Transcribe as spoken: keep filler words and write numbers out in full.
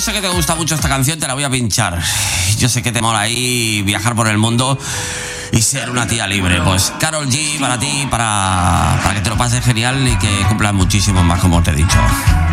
sé que te gusta mucho esta canción, te la voy a pinchar. Yo sé que te mola ahí viajar por el mundo y ser una tía libre. Pues Karol G para ti, para, para que te lo pases genial y que cumplas muchísimo más, como te he dicho.